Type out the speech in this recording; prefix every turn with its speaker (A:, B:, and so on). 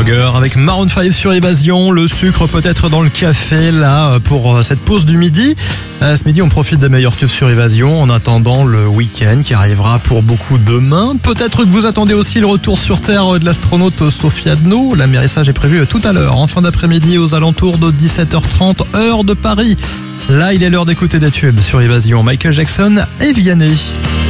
A: Jogger avec Maroon 5 sur Évasion. Le sucre peut-être dans le café là pour cette pause du midi. Ce midi, on profite des meilleurs tubes sur Évasion en attendant le week-end qui arrivera pour beaucoup demain. Peut-être que vous attendez aussi le retour sur Terre de l'astronaute Sophie Adno. L'amérissage est prévu tout à l'heure, en fin d'après-midi aux alentours de 17h30, heure de Paris. Là, il est l'heure d'écouter des tubes sur Évasion. Michael Jackson et Vianney.